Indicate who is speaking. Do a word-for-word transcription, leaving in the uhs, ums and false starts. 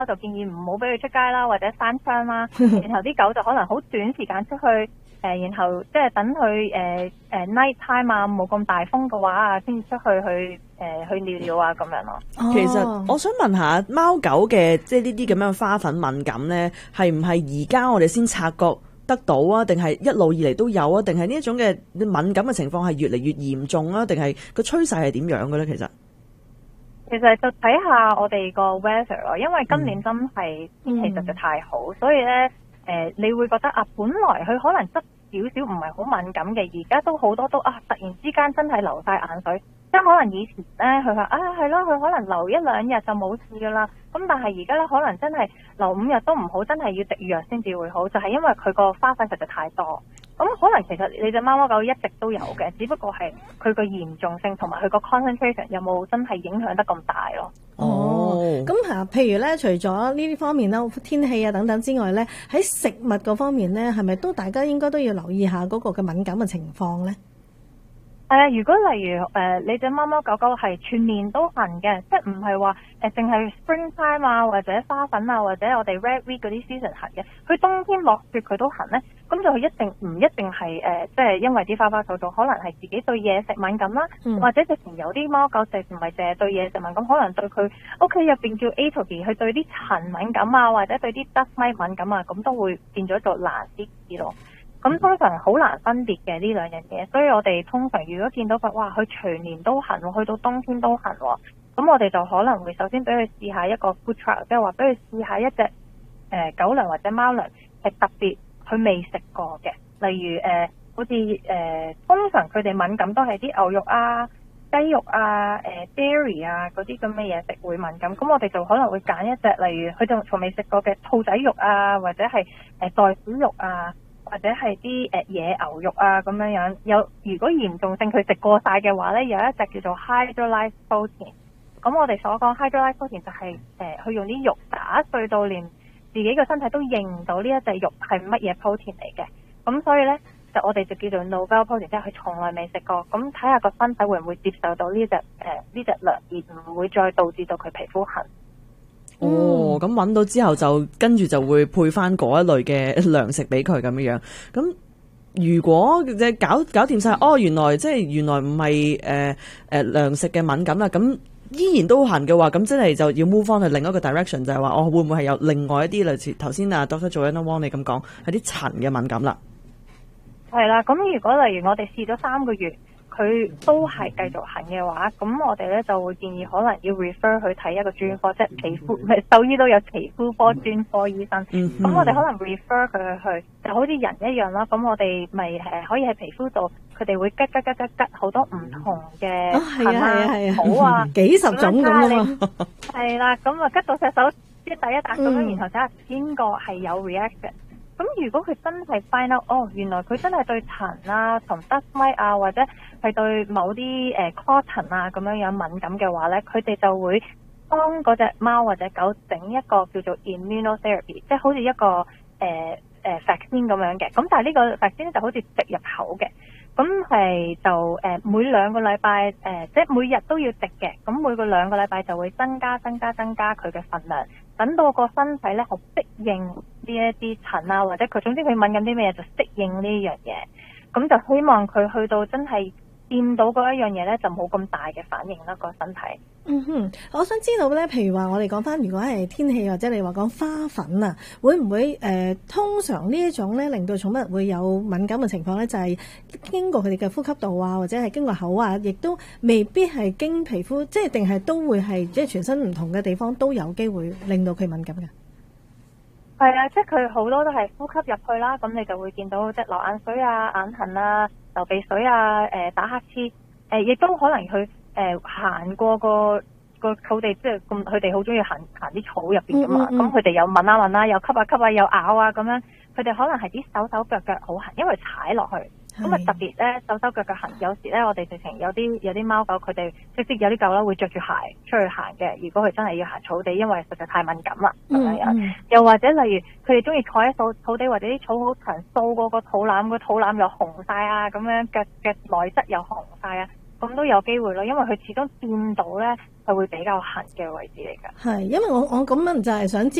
Speaker 1: 就建議唔好俾佢出街啦，或者閂窗啦。然後啲狗就可能好短時間出去，誒、呃，然後即係等佢誒誒 night time 啊，冇咁大風嘅話啊，先出去去誒、呃、去尿尿啊咁樣咯。
Speaker 2: 哦、其實我想問下貓狗嘅即係呢啲咁樣花粉敏感咧，係唔係而家我哋先察覺得到啊？定係一路以嚟都有啊？定係呢一種嘅敏感嘅情況係越嚟越嚴重啊？定係個趨勢係點樣嘅咧？其實？
Speaker 1: 其實就睇下我哋個 weather 咯，因為今年真係天氣實在太好，嗯、所以咧誒、呃，你會覺得啊，本來佢可能得少少唔係好敏感嘅，而家都好多都啊，突然之間真係流晒眼水，即係可能以前咧佢話啊係咯，佢可能流一兩日就冇事噶啦，咁但係而家咧可能真係流五日都唔好，真係要滴藥先至會好，就係、是、因為佢個花粉實在太多。咁可能其實你隻貓貓狗一直都有嘅，只不過係佢個嚴重性同埋佢個 concentration 有冇真係影響得咁大咯。
Speaker 3: 哦，咁嚇，譬如咧，除咗呢啲方面啦，天氣啊等等之外咧，喺食物嗰方面咧，係咪都大家應該都要留意下嗰個嘅敏感嘅情況咧？
Speaker 1: 誒、呃，如果例如誒、呃、你隻貓貓狗狗係全年都痕嘅，即係唔係話誒淨係 spring time 啊，或者花粉啊，或者我哋 red week 嗰啲 season 痕嘅，佢冬天落雪佢都痕咧，咁就一定唔一定係誒、呃，即係因為啲花花草草，可能係自己對嘢食敏感啦，嗯、或者直情有啲貓狗就唔係淨係對嘢食敏感，可能對佢屋企入邊叫 atopy，佢對啲塵敏感啊，或者對啲 dust mite 敏感啊，咁都會變咗做難啲啲咯。咁通常好難分別嘅呢兩樣嘢，所以我哋通常如果見到佢，哇，佢全年都痕，去到冬天都痕，咁我哋就可能會首先俾佢試下一個 food trial，即係話俾佢試下一隻誒、呃、狗糧或者貓糧係特別佢未食過嘅，例如誒、呃、好似誒、呃、通常佢哋敏感都係啲牛肉啊、雞肉啊、誒、呃、dairy 啊嗰啲咁嘅嘢食會敏感，咁我哋就可能會揀一隻例如佢仲從未食過嘅兔仔肉啊，或者係誒、呃、袋鼠肉啊。或者係啲誒野牛肉啊咁樣樣，有如果嚴重性佢食過晒嘅話咧，有一隻叫做 hydrolyzed protein。咁我哋所講 hydrolyzed protein 就係、是、誒，佢、呃、用啲肉打碎到連自己個身體都認唔到呢一隻肉係乜嘢 protein 嚟嘅。咁所以咧，就我哋就叫做 novel protein，即係佢從來未食過。咁睇下個身體會唔會接受到呢隻誒呢隻糧，而唔會再導致到佢皮膚痕。
Speaker 2: 哦，咁揾到之後就跟住就會配翻嗰一類嘅糧食俾佢咁樣樣。咁如果即係搞搞掂晒，哦，原來即係原來唔係誒誒糧食嘅敏感啦，咁依然都痕嘅話，咁真係就要 move 翻去另一個 direction， 就係話，哦，會唔會係有另外一啲類似頭先啊 Doctor Joanna Wong 你咁講係啲塵嘅敏感啦？
Speaker 1: 係啦，咁如果例如我哋試咗三個月，佢都係繼續痕嘅話，咁我哋咧就會建議可能要 refer 去睇一個專科，即係皮膚，唔係獸醫都有皮膚科專科醫生。咁、嗯、我哋可能 refer 佢去，就好似人一樣啦。咁我哋咪誒可以喺皮膚度，佢哋會吉吉吉吉吉好多唔同嘅痕啊、好啊，
Speaker 3: 幾十種咁啊。
Speaker 1: 係啦，咁啊吉到隻手即係第一笪咁樣，然後睇下邊個係有 reaction。咁如果佢真係 find out，哦，原來佢真係對塵啊、同 dust mite 啊，或者係對某啲誒 cotton 啊咁樣樣敏感嘅話咧，佢哋就會幫嗰隻貓或者狗整一個叫做 immunotherapy，即係好似一個誒誒 vaccine 咁樣嘅。咁但係呢個 vaccine 就好似滴入口嘅，咁係就誒、呃、每兩個禮拜誒，即係每日都要滴嘅。咁每個兩個禮拜就會增加增加增加佢嘅份量。等到個身體咧，好適應呢一啲塵啊，或者佢總之佢敏感啲咩嘢就適應呢樣嘢，咁就希望佢去到真係掂到嗰一樣嘢咧，就冇咁大嘅反應啦個身體。
Speaker 3: 嗯哼，我想知道咧，譬如話我哋講翻，如果係天氣或者你話講花粉啊，會唔會誒、呃、通常呢一種咧令到寵物會有敏感嘅情況咧，就係、是、經過佢哋嘅呼吸道啊，或者係經過口啊，亦都未必係經皮膚，即係定係都會係即係全身唔同嘅地方都有機會令到佢敏感嘅。
Speaker 1: 係啊，即係佢好多都係呼吸入去啦，咁你就會見到即係流眼水啊、眼痕啊、流鼻水啊、誒、呃、打乞嗤，誒、呃、亦都可能佢誒行過個個草地，即係咁佢哋好中意行行啲草入邊噶嘛，咁佢哋又聞下聞啦，又吸下吸下，又咬啊咁樣，佢哋可能係啲手手腳腳好痕，因為踩落去。咁啊特別咧，手手腳腳痕，有時咧我哋直情有啲有啲貓狗，佢哋即使有啲狗啦會着住鞋出去行嘅。如果佢真係要行草地，因為實在太敏感啦，咁樣樣。又或者例如佢哋中意坐喺草草地或者啲草好長，掃過個肚腩，個肚腩又紅晒啊，咁樣腳腳內側又紅晒啊。 咁都有機會咯，因為佢始終掂到咧係會比較痕嘅位置嚟㗎。
Speaker 3: 係，因為我我咁樣就係想知。